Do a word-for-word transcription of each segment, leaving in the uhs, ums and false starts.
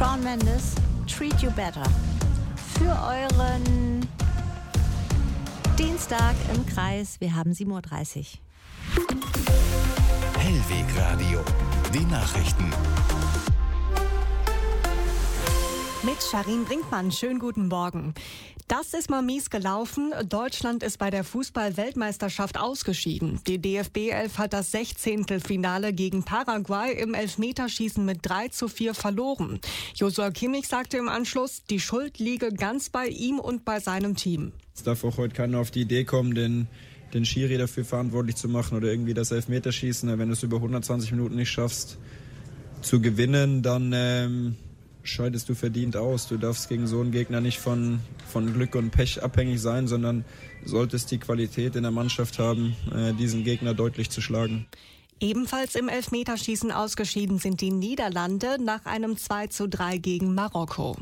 Shawn Mendes, Treat You Better. Für euren Dienstag im Kreis. Wir haben sieben Uhr dreißig. Hellwegradio, die Nachrichten. Mit Charin Brinkmann, schönen guten Morgen. Das ist mal mies gelaufen. Deutschland ist bei der Fußball-Weltmeisterschaft ausgeschieden. Die D F B elf hat das Sechzehntelfinale gegen Paraguay im Elfmeterschießen mit drei zu vier verloren. Joshua Kimmich sagte im Anschluss, die Schuld liege ganz bei ihm und bei seinem Team. Es darf auch heute keiner auf die Idee kommen, den, den Schiri dafür verantwortlich zu machen oder irgendwie das Elfmeterschießen. Wenn du es über hundertzwanzig Minuten nicht schaffst zu gewinnen, dann ähm, scheidest du verdient aus. Du darfst gegen so einen Gegner nicht von, von Glück und Pech abhängig sein, sondern solltest die Qualität in der Mannschaft haben, äh, diesen Gegner deutlich zu schlagen. Ebenfalls im Elfmeterschießen ausgeschieden sind die Niederlande nach einem zwei zu drei gegen Marokko.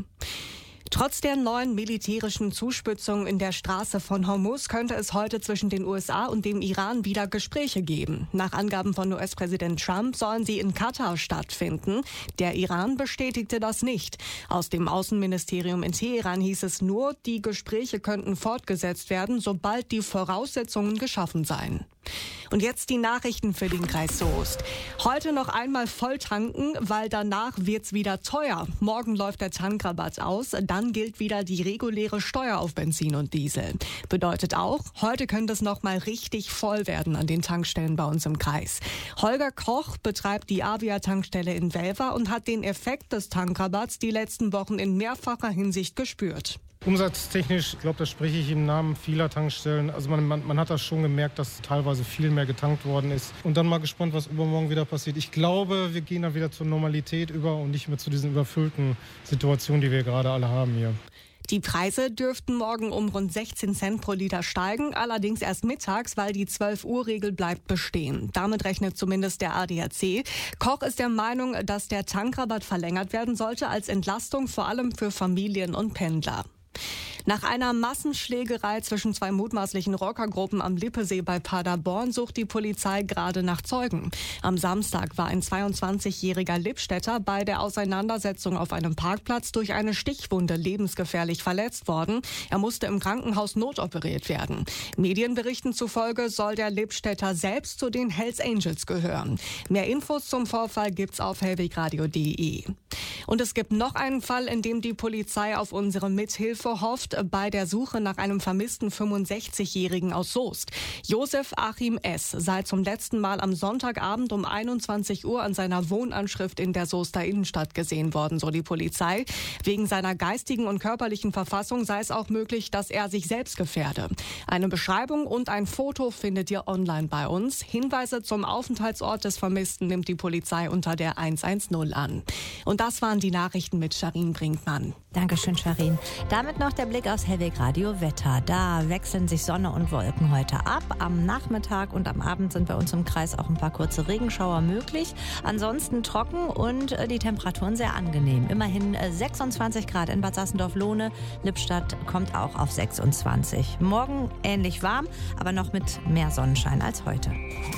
Trotz der neuen militärischen Zuspitzung in der Straße von Hormuz könnte es heute zwischen den U S A und dem Iran wieder Gespräche geben. Nach Angaben von U S-Präsident Trump sollen sie in Katar stattfinden. Der Iran bestätigte das nicht. Aus dem Außenministerium in Teheran hieß es nur, die Gespräche könnten fortgesetzt werden, sobald die Voraussetzungen geschaffen seien. Und jetzt die Nachrichten für den Kreis Soest. Heute noch einmal voll tanken, weil danach wird's wieder teuer. Morgen läuft der Tankrabatt aus, dann gilt wieder die reguläre Steuer auf Benzin und Diesel. Bedeutet auch, heute könnte es noch mal richtig voll werden an den Tankstellen bei uns im Kreis. Holger Koch betreibt die Avia-Tankstelle in Welver und hat den Effekt des Tankrabatts die letzten Wochen in mehrfacher Hinsicht gespürt. Umsatztechnisch, ich glaube, da spreche ich im Namen vieler Tankstellen. Also man, man, man hat das schon gemerkt, dass teilweise viel mehr getankt worden ist. Und dann mal gespannt, was übermorgen wieder passiert. Ich glaube, wir gehen dann wieder zur Normalität über und nicht mehr zu diesen überfüllten Situationen, die wir gerade alle haben hier. Die Preise dürften morgen um rund sechzehn Cent pro Liter steigen, allerdings erst mittags, weil die zwölf Uhr Regel bleibt bestehen. Damit rechnet zumindest der A D A C. Koch ist der Meinung, dass der Tankrabatt verlängert werden sollte als Entlastung vor allem für Familien und Pendler. Nach einer Massenschlägerei zwischen zwei mutmaßlichen Rockergruppen am Lippesee bei Paderborn sucht die Polizei gerade nach Zeugen. Am Samstag war ein zweiundzwanzigjähriger Lippstädter bei der Auseinandersetzung auf einem Parkplatz durch eine Stichwunde lebensgefährlich verletzt worden. Er musste im Krankenhaus notoperiert werden. Medienberichten zufolge soll der Lippstädter selbst zu den Hells Angels gehören. Mehr Infos zum Vorfall gibt's auf hellwegradio punkt de. Und es gibt noch einen Fall, in dem die Polizei auf unsere Mithilfe hofft bei der Suche nach einem vermissten fünfundsechzigjährigen aus Soest. Josef Achim S. sei zum letzten Mal am Sonntagabend um einundzwanzig Uhr an seiner Wohnanschrift in der Soester Innenstadt gesehen worden, so die Polizei. Wegen seiner geistigen und körperlichen Verfassung sei es auch möglich, dass er sich selbst gefährde. Eine Beschreibung und ein Foto findet ihr online bei uns. Hinweise zum Aufenthaltsort des Vermissten nimmt die Polizei unter der hundertzehn an. Und das waren die Nachrichten mit Charin Brinkmann. Dankeschön, Charin. Damit noch der Blick aus Hellwegradio Wetter. Da wechseln sich Sonne und Wolken heute ab. Am Nachmittag und am Abend sind bei uns im Kreis auch ein paar kurze Regenschauer möglich. Ansonsten trocken und die Temperaturen sehr angenehm. Immerhin sechsundzwanzig Grad in Bad Sassendorf-Lohne. Lippstadt kommt auch auf sechsundzwanzig. Morgen ähnlich warm, aber noch mit mehr Sonnenschein als heute.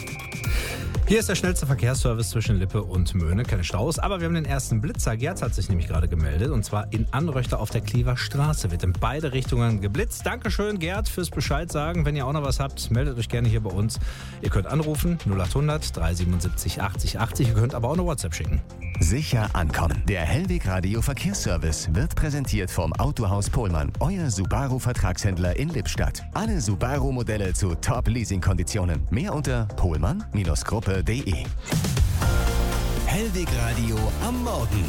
Hier ist der schnellste Verkehrsservice zwischen Lippe und Möhne. Keine Staus, aber wir haben den ersten Blitzer. Gerd hat sich nämlich gerade gemeldet. Und zwar in Anröchter auf der Kliever Straße. Wird in beide Richtungen geblitzt. Dankeschön, Gerd, fürs Bescheid sagen. Wenn ihr auch noch was habt, meldet euch gerne hier bei uns. Ihr könnt anrufen null achthundert dreihundertsiebenundsiebzig achtzig achtzig. Ihr könnt aber auch eine WhatsApp schicken. Sicher ankommen. Der Hellwegradio Verkehrsservice wird präsentiert vom Autohaus Pohlmann, euer Subaru-Vertragshändler in Lippstadt. Alle Subaru-Modelle zu Top-Leasing-Konditionen. Mehr unter pohlmann Gruppe punkt de. Hellwegradio am Morgen.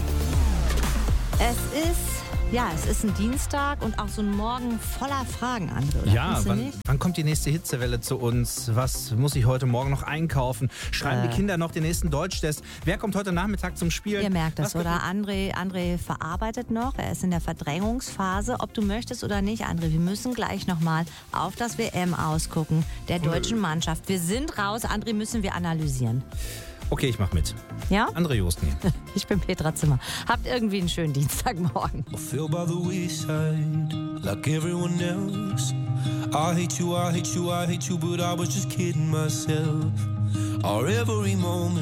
Es ist, ja, es ist ein Dienstag und auch so ein Morgen voller Fragen, André. Ja, wann, wann kommt die nächste Hitzewelle zu uns? Was muss ich heute Morgen noch einkaufen? Schreiben äh. die Kinder noch den nächsten Deutschtest? Wer kommt heute Nachmittag zum Spielen? Ihr merkt das, oder? André, André verarbeitet noch. Er ist in der Verdrängungsphase. Ob du möchtest oder nicht, André, wir müssen gleich nochmal auf das W M ausgucken der deutschen Mannschaft. Wir sind raus. André, müssen wir analysieren. Okay, ich mach mit. Ja? André Josten hier. Ich bin Petra Zimmer. Habt irgendwie einen schönen Dienstagmorgen. I feel by the wayside, like everyone else. I hate you, I hate you, I hate you, but I was just kidding myself. Our every moment